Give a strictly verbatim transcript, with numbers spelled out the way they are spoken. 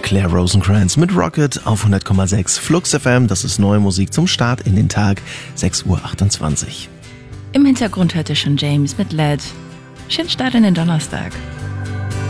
Claire Rosencrantz mit Rocket auf hundert Komma sechs Flux F M. Das ist neue Musik zum Start in den Tag, sechs Uhr achtundzwanzig. Im Hintergrund hört ihr schon James mit Led. Schönen Start in den Donnerstag.